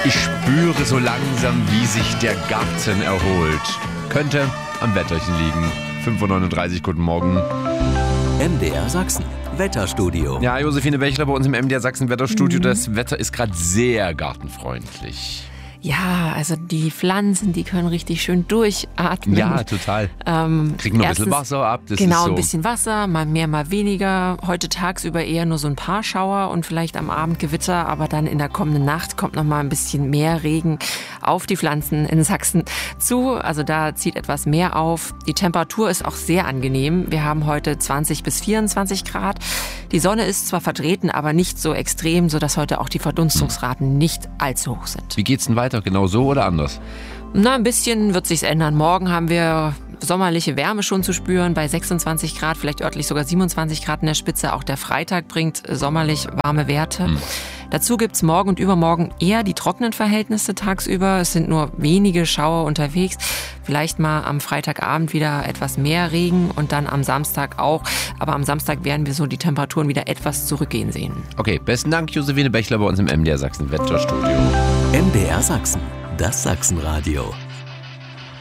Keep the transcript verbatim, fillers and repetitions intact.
Ich spüre so langsam, wie sich der Garten erholt. Könnte am Wetterchen liegen. fünf Uhr neununddreißig, guten Morgen. M D R Sachsen, Wetterstudio. Ja, Josephine Bechler bei uns im M D R Sachsen Wetterstudio. Mhm. Das Wetter ist gerade sehr gartenfreundlich. Ja, also die Pflanzen, die können richtig schön durchatmen. Ja, total. Ähm, Kriegen noch ein erstens, bisschen Wasser ab. Das genau, ist so. Ein bisschen Wasser, mal mehr, mal weniger. Heute tagsüber eher nur so ein paar Schauer und vielleicht am Abend Gewitter. Aber dann in der kommenden Nacht kommt noch mal ein bisschen mehr Regen auf die Pflanzen in Sachsen zu. Also da zieht etwas mehr auf. Die Temperatur ist auch sehr angenehm. Wir haben heute zwanzig bis vierundzwanzig Grad. Die Sonne ist zwar vertreten, aber nicht so extrem, sodass heute auch die Verdunstungsraten nicht allzu hoch sind. Wie geht's denn weiter? Genau so oder anders? Na, ein bisschen wird sich's ändern. Morgen haben wir sommerliche Wärme schon zu spüren, bei sechsundzwanzig Grad, vielleicht örtlich sogar siebenundzwanzig Grad in der Spitze. Auch der Freitag bringt sommerlich warme Werte. Hm. Dazu gibt's morgen und übermorgen eher die trockenen Verhältnisse tagsüber. Es sind nur wenige Schauer unterwegs. Vielleicht mal am Freitagabend wieder etwas mehr Regen und dann am Samstag auch. Aber am Samstag werden wir so die Temperaturen wieder etwas zurückgehen sehen. Okay, besten Dank, Josephine Bechler bei uns im M D R Sachsen Wetterstudio. M D R Sachsen, das Sachsenradio.